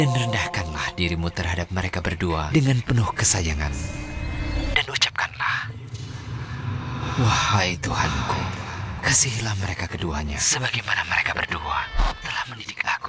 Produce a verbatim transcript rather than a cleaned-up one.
dan rendahkanlah dirimu terhadap mereka berdua dengan penuh kesayangan. Dan ucapkanlah, wahai Tuhanku, kasihilah mereka keduanya sebagaimana mereka berdua telah mendidik aku.